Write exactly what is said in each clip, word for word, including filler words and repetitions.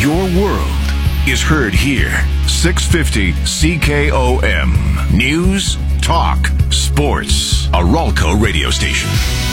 Your world is heard here. six fifty C K O M. News, talk, sports. A Ralco radio station.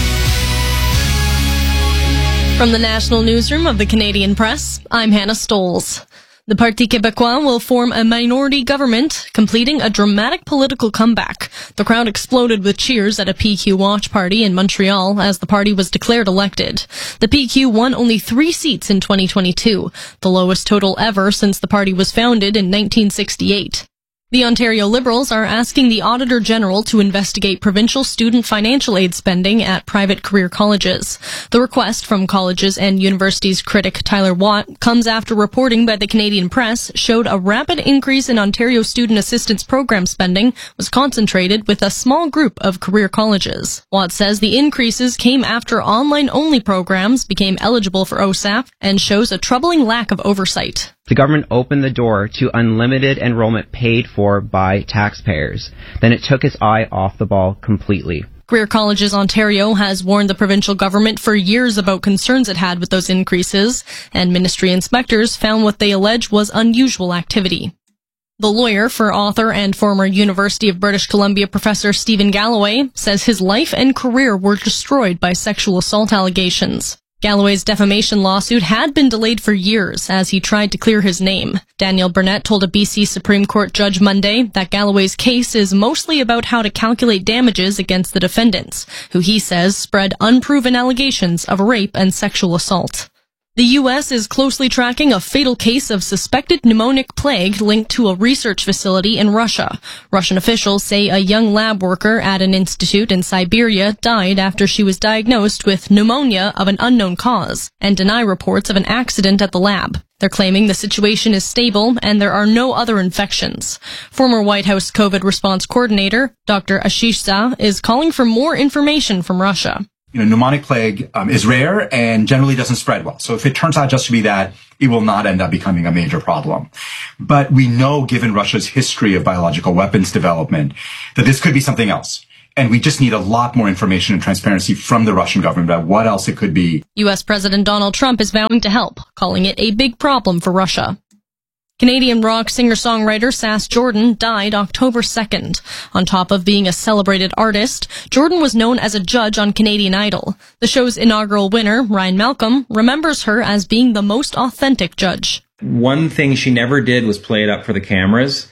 From the National Newsroom of the Canadian Press, I'm Hannah Stoles. The Parti Québécois will form a minority government, completing a dramatic political comeback. The crowd exploded with cheers at a P Q watch party in Montreal as the party was declared elected. The P Q won only three seats in twenty twenty-two, the lowest total ever since the party was founded in nineteen sixty-eight. The Ontario Liberals are asking the Auditor General to investigate provincial student financial aid spending at private career colleges. The request from colleges and universities critic Tyler Watt comes after reporting by the Canadian Press showed a rapid increase in Ontario student assistance program spending was concentrated with a small group of career colleges. Watt says the increases came after online-only programs became eligible for O S A P and shows a troubling lack of oversight. The government opened the door to unlimited enrollment paid for by taxpayers. Then it took its eye off the ball completely. Career Colleges Ontario has warned the provincial government for years about concerns it had with those increases, and ministry inspectors found what they allege was unusual activity. The lawyer for author and former University of British Columbia professor Stephen Galloway says his life and career were destroyed by sexual assault allegations. Galloway's defamation lawsuit had been delayed for years as he tried to clear his name. Daniel Burnett told a B C Supreme Court judge Monday that Galloway's case is mostly about how to calculate damages against the defendants, who he says spread unproven allegations of rape and sexual assault. The U S is closely tracking a fatal case of suspected pneumonic plague linked to a research facility in Russia. Russian officials say a young lab worker at an institute in Siberia died after she was diagnosed with pneumonia of an unknown cause, and deny reports of an accident at the lab. They're claiming the situation is stable and there are no other infections. Former White House COVID response coordinator, Doctor Ashish Shah, is calling for more information from Russia. You know, pneumonic plague um, is rare and generally doesn't spread well. So if it turns out just to be that, it will not end up becoming a major problem. But we know, given Russia's history of biological weapons development, that this could be something else. And we just need a lot more information and transparency from the Russian government about what else it could be. U S President Donald Trump is vowing to help, calling it a big problem for Russia. Canadian rock singer-songwriter Sass Jordan died October second. On top of being a celebrated artist, Jordan was known as a judge on Canadian Idol. The show's inaugural winner, Ryan Malcolm, remembers her as being the most authentic judge. One thing she never did was play it up for the cameras.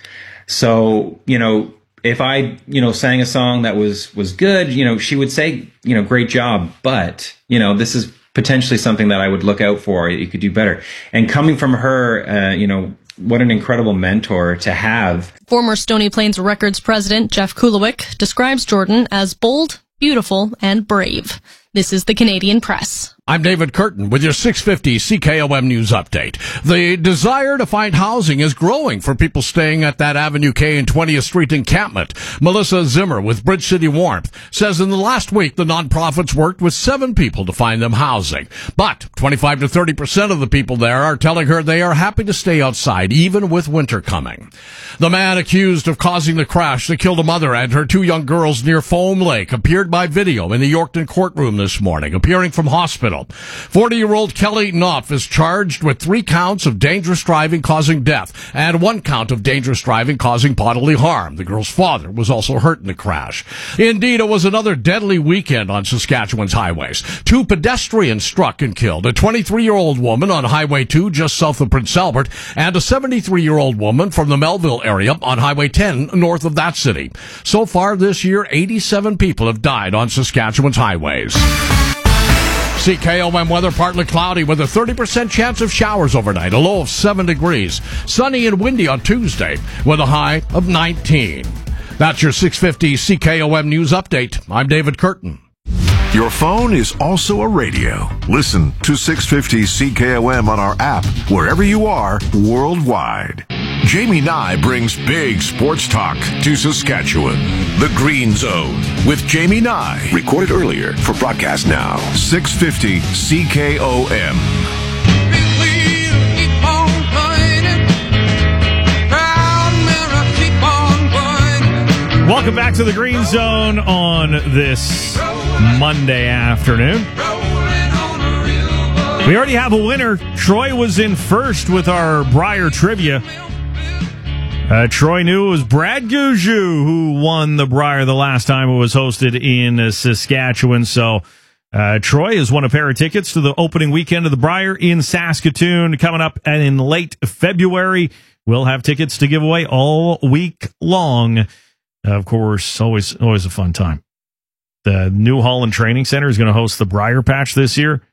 So, you know, if I, you know, sang a song that was, was good, you know, she would say, you know, great job, but, you know, this is potentially something that I would look out for. You could do better. And coming from her, uh, you know, what an incredible mentor to have. Former Stony Plains Records president Jeff Kulowick describes Jordan as bold, beautiful, and brave. This is the Canadian Press. I'm David Curtin with your six fifty C K O M News Update. The desire to find housing is growing for people staying at that Avenue K and twentieth Street encampment. Melissa Zimmer with Bridge City Warmth says in the last week the nonprofits worked with seven people to find them housing. But twenty-five to thirty percent of the people there are telling her they are happy to stay outside even with winter coming. The man accused of causing the crash that killed a mother and her two young girls near Foam Lake appeared by video in the Yorkton courtroom this morning, appearing from hospital. forty-year-old Kelly Knopf is charged with three counts of dangerous driving causing death and one count of dangerous driving causing bodily harm. The girl's father was also hurt in the crash. Indeed, it was another deadly weekend on Saskatchewan's highways. Two pedestrians struck and killed a twenty-three-year-old woman on Highway two just south of Prince Albert and a seventy-three-year-old woman from the Melville area on Highway ten north of that city. So far this year, eighty-seven people have died on Saskatchewan's highways. C K O M weather, partly cloudy with a thirty percent chance of showers overnight, a low of seven degrees. Sunny and windy on Tuesday with a high of nineteen. That's your six fifty C K O M News Update. I'm David Curtin. Your phone is also a radio. Listen to six fifty C K O M on our app wherever you are worldwide. Jamie Nye brings big sports talk to Saskatchewan. The Green Zone with Jamie Nye. Recorded earlier for broadcast now. six fifty C K O M. Welcome back to the Green Zone on this Monday afternoon. We already have a winner. Troy was in first with our Briar trivia. Uh, Troy knew it was Brad Gouju who won the Briar the last time it was hosted in uh, Saskatchewan. So uh, Troy has won a pair of tickets to the opening weekend of the Briar in Saskatoon coming up in late February. We'll have tickets to give away all week long. Uh, of course, always always a fun time. The New Holland Training Center is going to host the Briar Patch this year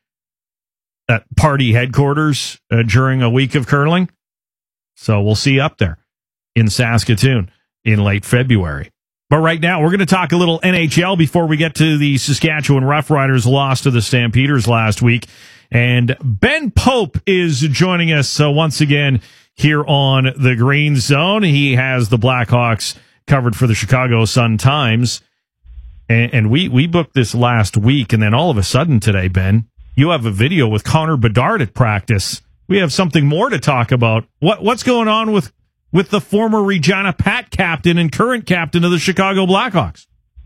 at party headquarters uh, during a week of curling. So we'll see you up there in Saskatoon in late February. But right now, we're going to talk a little N H L before we get to the Saskatchewan Roughriders loss to the Stampeders last week. And Ben Pope is joining us uh, once again here on the Green Zone. He has the Blackhawks covered for the Chicago Sun-Times. And, and we, we booked this last week, and then all of a sudden today, Ben, you have a video with Connor Bedard at practice. We have something more to talk about. What What's going on with with the former Regina Pat captain and current captain of the Chicago Blackhawks?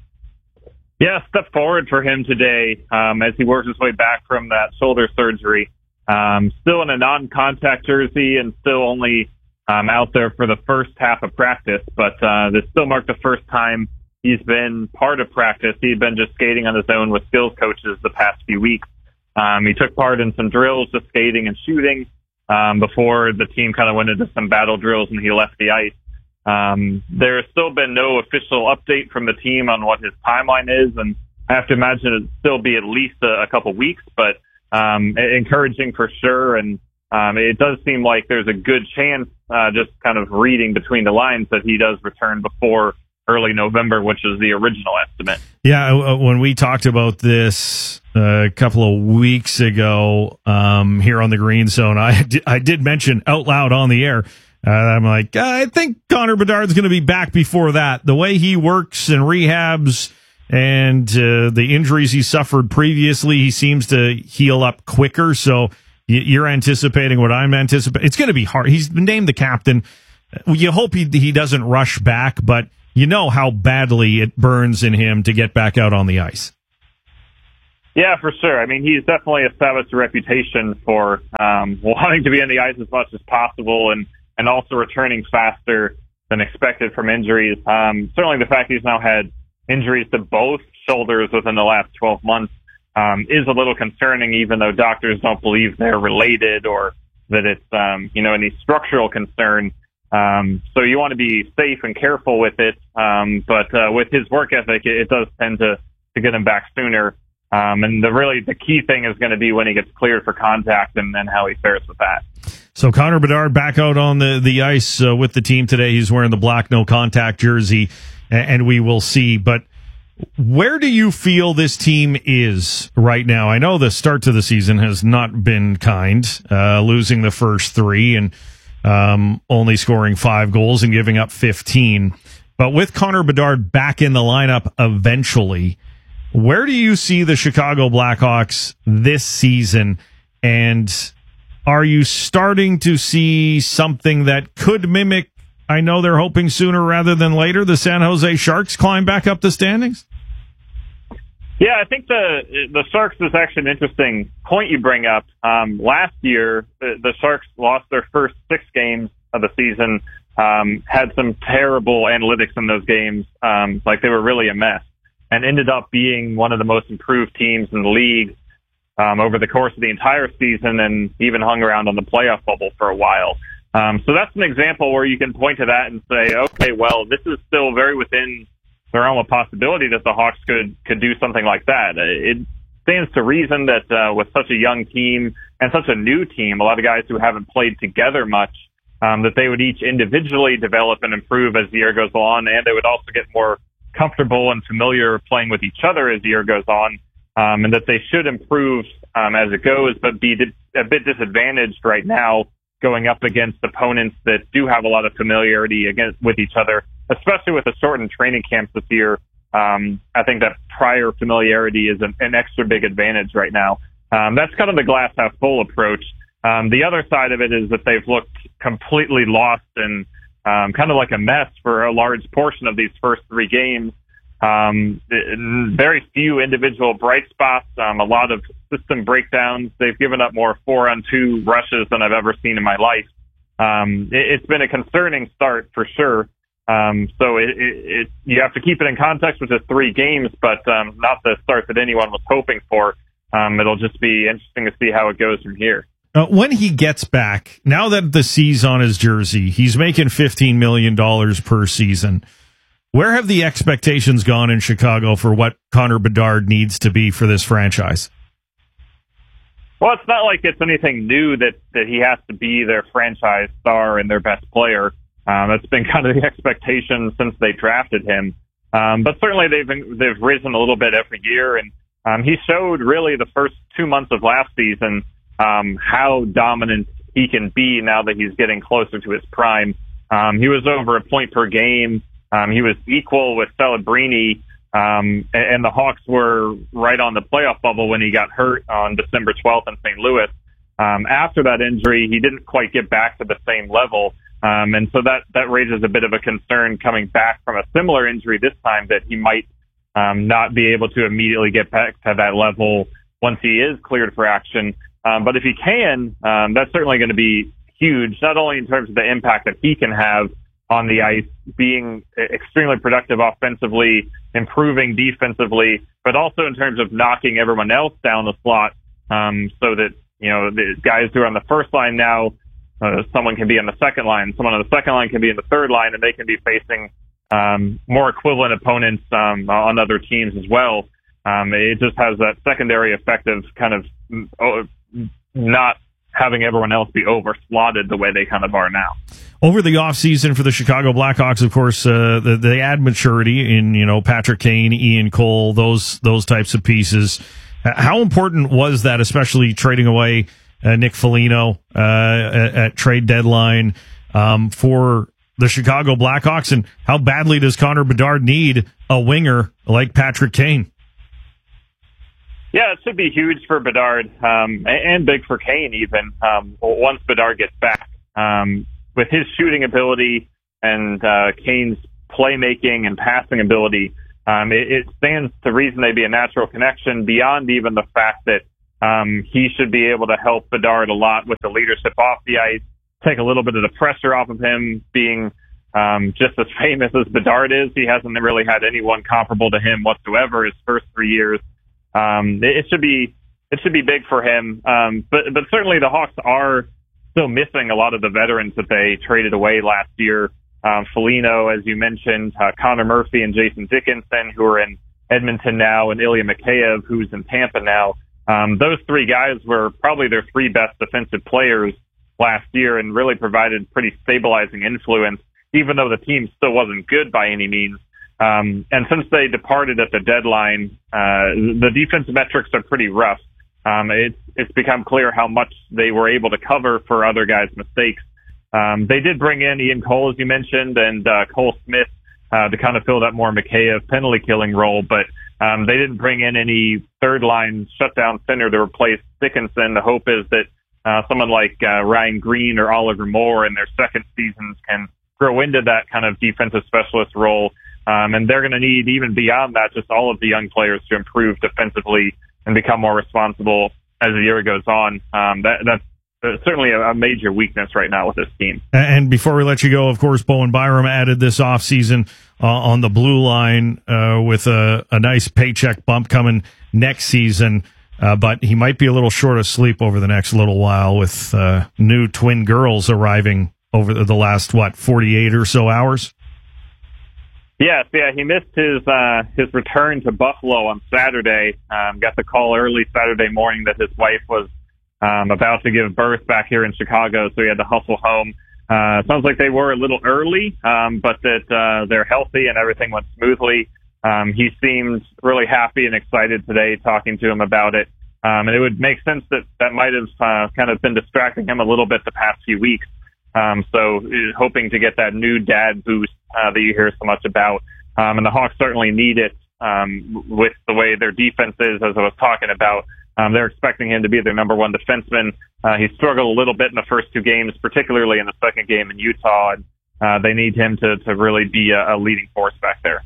Yeah, step forward for him today um, as he works his way back from that shoulder surgery. Um, still in a non-contact jersey and still only um, out there for the first half of practice, but uh, this still marked the first time he's been part of practice. He'd been just skating on his own with skills coaches the past few weeks. Um, he took part in some drills, just skating and shooting. Um, before the team kind of went into some battle drills and he left the ice. Um, there has still been no official update from the team on what his timeline is, and I have to imagine it'd still be at least a, a couple weeks, but um, encouraging for sure. And um, it does seem like there's a good chance, uh, just kind of reading between the lines, that he does return before early November, which is the original estimate. Yeah, when we talked about this uh, a couple of weeks ago um, here on the Green Zone, I did, I did mention out loud on the air, uh, I'm like, I think Connor Bedard's going to be back before that. The way he works and rehabs and uh, the injuries he suffered previously, he seems to heal up quicker. So you're anticipating what I'm anticipating. It's going to be hard. He's been named the captain. You hope he he doesn't rush back, but you know how badly it burns in him to get back out on the ice. Yeah, for sure. I mean, he's definitely established a reputation for um, wanting to be on the ice as much as possible and, and also returning faster than expected from injuries. Um, certainly the fact he's now had injuries to both shoulders within the last twelve months um, is a little concerning, even though doctors don't believe they're related or that it's, um, you know, any structural concern. Um, so you want to be safe and careful with it. Um, but, uh, with his work ethic, it, it does tend to, to get him back sooner. Um, and the really, the key thing is going to be when he gets cleared for contact and then how he fares with that. So Connor Bedard back out on the, the ice uh, with the team today. He's wearing the black no contact jersey, and, and we will see. But where do you feel this team is right now? I know the start to the season has not been kind, uh, losing the first three and, Um, only scoring five goals and giving up fifteen. But with Connor Bedard back in the lineup eventually, where do you see the Chicago Blackhawks this season? And are you starting to see something that could mimic, I know they're hoping sooner rather than later, the San Jose Sharks climb back up the standings? Yeah, I think the the Sharks is actually an interesting point you bring up. Um, last year, the, the Sharks lost their first six games of the season, um, had some terrible analytics in those games, um, like they were really a mess, and ended up being one of the most improved teams in the league um, over the course of the entire season, and even hung around on the playoff bubble for a while. Um, so that's an example where you can point to that and say, okay, well, this is still very within the realm of possibility that the Hawks could could do something like that. It stands to reason that uh, with such a young team and such a new team, a lot of guys who haven't played together much, um, that they would each individually develop and improve as the year goes on, and they would also get more comfortable and familiar playing with each other as the year goes on, um, and that they should improve um, as it goes, but be a bit disadvantaged right now going up against opponents that do have a lot of familiarity against with each other. Especially with the shortened training camps this year, um, I think that prior familiarity is an, an extra big advantage right now. Um, that's kind of the glass half full approach. Um, the other side of it is that they've looked completely lost and um, kind of like a mess for a large portion of these first three games. Um, very few individual bright spots, um, a lot of system breakdowns. They've given up more four-on-two rushes than I've ever seen in my life. Um, it, it's been a concerning start for sure. Um, so it, it, it, you have to keep it in context with just three games, but um, not the start that anyone was hoping for. Um, it'll just be interesting to see how it goes from here. Uh, when he gets back, now that the C's on his jersey, he's making fifteen million dollars per season. Where have the expectations gone in Chicago for what Connor Bedard needs to be for this franchise? Well, it's not like it's anything new that, that he has to be their franchise star and their best player. Um, that's been kind of the expectation since they drafted him. Um, but certainly they've been, they've risen a little bit every year, and um, he showed really the first two months of last season um, how dominant he can be now that he's getting closer to his prime. Um, he was over a point per game. Um, he was equal with Celebrini, um, and, and the Hawks were right on the playoff bubble when he got hurt on December twelfth in Saint Louis. Um, after that injury, he didn't quite get back to the same level. Um, and so that, that raises a bit of a concern coming back from a similar injury this time that he might um, not be able to immediately get back to that level once he is cleared for action. Um, but if he can, um, that's certainly going to be huge, not only in terms of the impact that he can have on the ice, being extremely productive offensively, improving defensively, but also in terms of knocking everyone else down the slot, um, so that, you know, the guys who are on the first line now, uh, someone can be on the second line, someone on the second line can be in the third line, and they can be facing um, more equivalent opponents um, on other teams as well. Um, it just has that secondary effect of kind of oh, not having everyone else be over-slotted the way they kind of are now. Over the offseason for the Chicago Blackhawks, of course, uh, the, they add maturity in, you know, Patrick Kane, Ian Cole, those those types of pieces. How important was that, especially trading away uh, Nick Foligno uh, at, at trade deadline um, for the Chicago Blackhawks? And how badly does Connor Bedard need a winger like Patrick Kane? Yeah, it should be huge for Bedard um, and big for Kane even um, once Bedard gets back. Um, with his shooting ability and uh, Kane's playmaking and passing ability, um, it, it stands to reason they'd be a natural connection beyond even the fact that um, he should be able to help Bedard a lot with the leadership off the ice, take a little bit of the pressure off of him being um, just as famous as Bedard is. He hasn't really had anyone comparable to him whatsoever his first three years. Um, it, it should be it should be big for him, um, but but certainly the Hawks are still missing a lot of the veterans that they traded away last year. Um, Foligno, as you mentioned, uh, Connor Murphy and Jason Dickinson, who are in Edmonton now, and Ilya Mikheyev, who's in Tampa now. Um, those three guys were probably their three best defensive players last year and really provided pretty stabilizing influence, even though the team still wasn't good by any means. Um, and since they departed at the deadline, uh, the defensive metrics are pretty rough. Um, it's, it's become clear how much they were able to cover for other guys' mistakes. Um, they did bring in Ian Cole, as you mentioned, and uh, Cole Smith uh, to kind of fill that more Mikheyev penalty-killing role, but um, they didn't bring in any third-line shutdown center to replace Dickinson. The hope is that uh, someone like uh, Ryan Green or Oliver Moore in their second seasons can grow into that kind of defensive specialist role, um, and they're going to need, even beyond that, just all of the young players to improve defensively and become more responsible as the year goes on. Um, that, that's uh, certainly a, a major weakness right now with this team. And before we let you go, of course, Bowen Byram added this offseason uh, on the blue line uh, with a, a nice paycheck bump coming next season. Uh, but he might be a little short of sleep over the next little while with uh, new twin girls arriving over the, the last, what, forty-eight or so hours? Yes, yeah, he missed his uh, his return to Buffalo on Saturday. Um, got the call early Saturday morning that his wife was um, about to give birth back here in Chicago, so he had to hustle home. Uh, sounds like they were a little early, um, but that uh, they're healthy and everything went smoothly. Um, he seemed really happy and excited today talking to him about it. Um, and it would make sense that that might have uh, kind of been distracting him a little bit the past few weeks. Um, so uh, hoping to get that new dad boost uh, that you hear so much about. Um, and the Hawks certainly need it um, with the way their defense is, as I was talking about. Um, they're expecting him to be their number one defenseman. Uh, he struggled a little bit in the first two games, particularly in the second game in Utah. And uh, they need him to, to really be a, a leading force back there.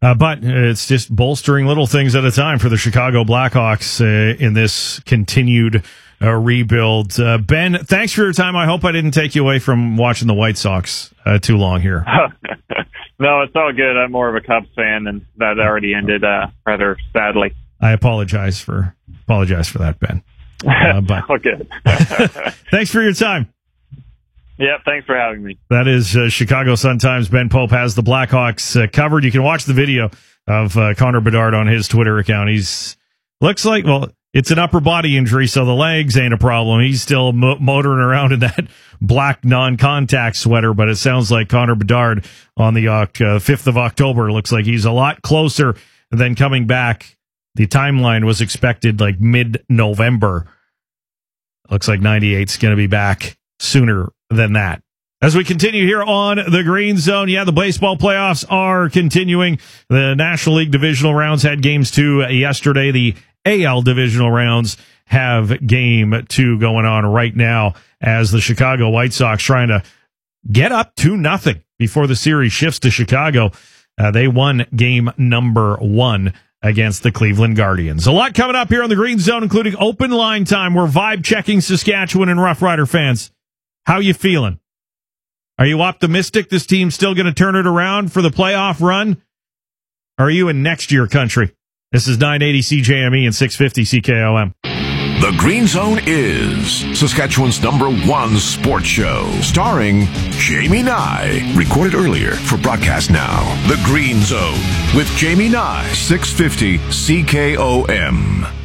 Uh, but it's just bolstering little things at a time for the Chicago Blackhawks uh, in this continued uh, rebuild. Uh, Ben, thanks for your time. I hope I didn't take you away from watching the White Sox uh, too long here. No, it's all good. I'm more of a Cubs fan, and that already ended uh, rather sadly. I apologize for apologize for that, Ben. Uh, but all good. Thanks for your time. Yeah, thanks for having me. That is uh, Chicago Sun-Times. Ben Pope has the Blackhawks uh, covered. You can watch the video of uh, Connor Bedard on his Twitter account. He's looks like, well, it's an upper body injury, so the legs ain't a problem. He's still mo- motoring around in that black non-contact sweater, but it sounds like Connor Bedard on the uh, fifth of October looks like he's a lot closer than coming back. The timeline was expected like mid-November. Looks like ninety-eight's going to be back sooner than that. As we continue here on the Green Zone, yeah, the baseball playoffs are continuing. The National League divisional rounds had games two yesterday. The A L divisional rounds have game two going on right now as the Chicago White Sox trying to get up two nothing before the series shifts to Chicago. Uh, they won game number one against the Cleveland Guardians. A lot coming up here on the Green Zone, including open line time. We're vibe checking Saskatchewan and Rough Rider fans. How you feeling? Are you optimistic this team's still going to turn it around for the playoff run? Or are you in next year country? This is nine eighty C J M E and six fifty C K O M. The Green Zone is Saskatchewan's number one sports show, starring Jamie Nye. Recorded earlier for broadcast now. The Green Zone with Jamie Nye, six fifty C K O M.